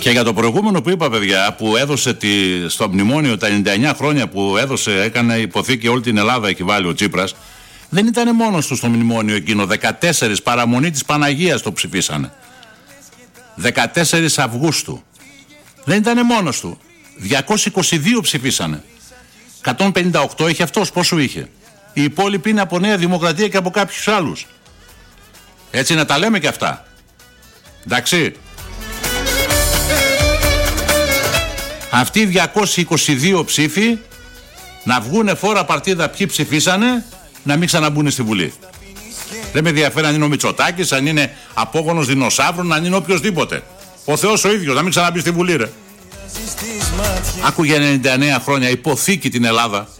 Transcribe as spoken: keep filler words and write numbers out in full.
Και για το προηγούμενο που είπα, παιδιά, που έδωσε τη, στο μνημόνιο τα ενενήντα εννιά χρόνια που έδωσε, έκανε υποθήκη όλη την Ελλάδα, έχει βάλει ο Τσίπρας, δεν ήταν μόνος του στο μνημόνιο εκείνο. δεκατέσσερα παραμονή της Παναγίας το ψηφίσανε. δεκατέσσερα Αυγούστου. Δεν ήταν μόνος του. διακόσια είκοσι δύο ψηφίσανε. εκατόν πενήντα οκτώ είχε αυτός, πόσο είχε. Οι υπόλοιποι είναι από Νέα Δημοκρατία και από κάποιους άλλους. Έτσι να τα λέμε και αυτά. Εντάξει. Αυτοί οι διακόσιοι είκοσι δύο ψήφοι να βγούνε φόρα παρτίδα ποιοι ψηφίσανε, να μην ξαναμπούνε στη Βουλή. Δεν με ενδιαφέρει αν είναι ο Μητσοτάκης, αν είναι απόγονος δεινοσαύρων, αν είναι οποιοσδήποτε. Ο Θεός ο ίδιος, να μην ξαναμπεί στη Βουλή, ρε. Άκουγε ενενήντα εννέα χρόνια υποθήκη την Ελλάδα.